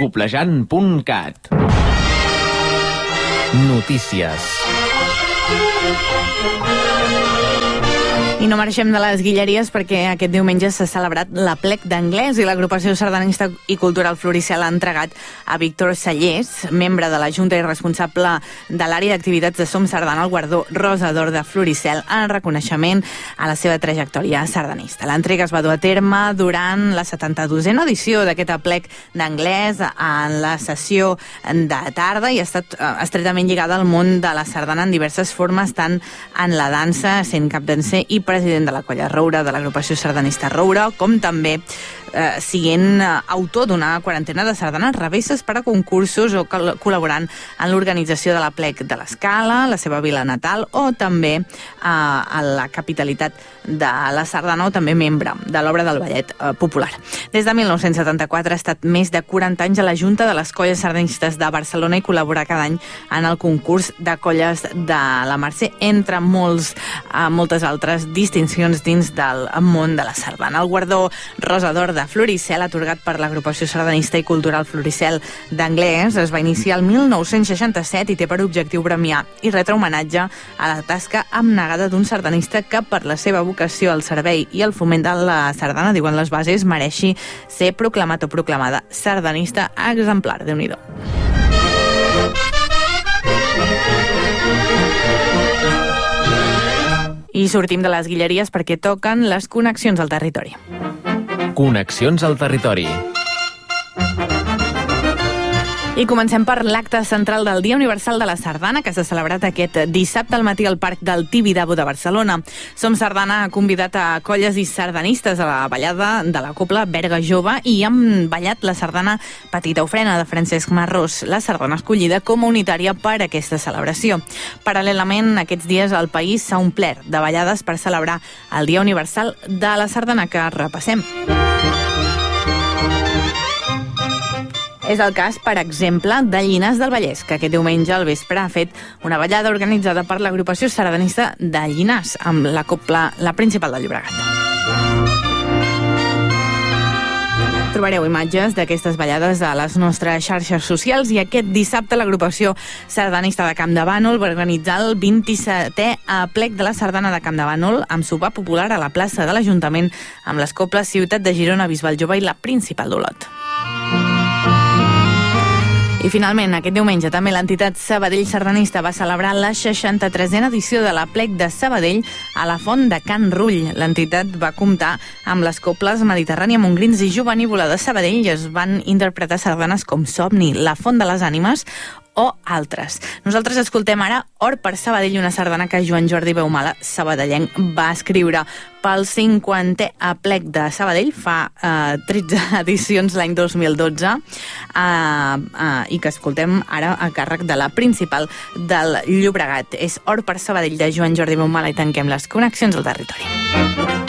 Coplejant.cat. Notícies. I no marxem de les Guilleries perquè aquest diumenge s'ha celebrat l'Aplec d'Anglès i l'agrupació sardanista i cultural Floricel ha entregat a Víctor Sallés, membre de la Junta i responsable de l'àrea d'activitats de Som Sardana, el guardó Rosa d'Or de Floricel en reconeixement a la seva trajectòria sardanista. L'entrega es va dur a terme durant la 72a edició d'aquest Aplec d'Anglès en la sessió de tarda i ha estat estretament lligada al món de la sardana en diverses formes, tant en la dansa, sent capdanser i president de la colla Roure, de l'agrupació sardanista Roure, com també siguent autor d'una quarantena de sardanes revesses per a concursos o col·laborant en l'organització de l'Aplec de l'Escala, la seva vila natal, o també a la capitalitat de la sardana, o també membre de l'obra del ballet popular. Des de 1974 ha estat més de 40 anys a la Junta de les Colles Sardanistes de Barcelona i col·labora cada any en el concurs de colles de la Mercè, entre moltes altres distincions dins del món de la sardana. El guardó Rosa d'Or de Floricel, atorgat per l'agrupació sardanista i cultural Floricel d'Anglès, es va iniciar el 1967 i té per objectiu premiar i retre homenatge a la tasca abnegada d'un sardanista que, per la seva vocació al servei i el foment de la sardana, diuen les bases, mereixi ser proclamat o proclamada sardanista exemplar. Déu-n'hi-do. I sortim de les Guilleries perquè toquen les connexions al territori. Connexions al territori. I comencem per l'acte central del Dia Universal de la Sardana, que s'ha celebrat aquest dissabte al matí al Parc del Tibidabo de Barcelona. Som Sardana ha convidat a colles i sardanistes a la ballada de la cobla Berga Jove i han ballat la sardana Petita Ofrena de Francesc Marrós, la sardana escollida com a unitària per a aquesta celebració. Paral·lelament, aquests dies el país s'ha omplert de ballades per celebrar el Dia Universal de la Sardana, que repassem. És el cas, per exemple, de Llinars del Vallès, que aquest diumenge al vespre ha fet una ballada organitzada per l'agrupació sardanista de Llinars, amb la cobla La Principal del Llobregat. Trobareu imatges d'aquestes ballades a les nostres xarxes socials i aquest dissabte l'agrupació sardanista de Camp de Bànol va organitzar el 27è Aplec de la Sardana de Camp de Bànol amb sopar popular a la plaça de l'Ajuntament amb les cobles Ciutat de Girona, Bisbal Jove i La Principal d'Olot. I finalment, aquest diumenge també l'entitat Sabadell Sardanista va celebrar la 63a edició de l'Aplec de Sabadell a la Font de Can Rull. L'entitat va comptar amb les cobles Mediterrània, Montgrins i Jovenívola de Sabadell i es van interpretar sardanes com Somni, La Font de les Ànimes o altres. Nosaltres escoltem ara Or per Sabadell, una sardana que Joan Jordi Beumala, sabadellenc, va escriure pel 50è Aplec de Sabadell fa 13 edicions l'any 2012 i que escoltem ara a càrrec de La Principal del Llobregat. És Or per Sabadell de Joan Jordi Beumala i tanquem les connexions al territori.